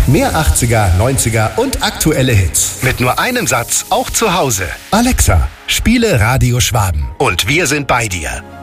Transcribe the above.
Mehr 80er, 90er und aktuelle Hits. Mit nur einem Satz auch zu Hause. Alexa, spiele Radio Schwaben. Und wir sind bei dir.